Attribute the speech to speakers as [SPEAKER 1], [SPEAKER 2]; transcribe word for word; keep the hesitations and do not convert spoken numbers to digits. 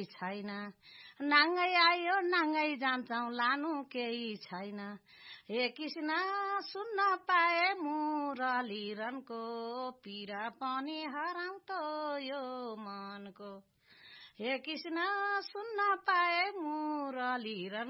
[SPEAKER 1] केही छैन नाङ्गै आयो नाङ्गै जान्छौ लानु केही छैन हे कृष्ण सुन्न पाए मुरलीरनको पीडा पनि हराउँदो यो मनको हे कृष्ण सुन्न पाए मुरलीरन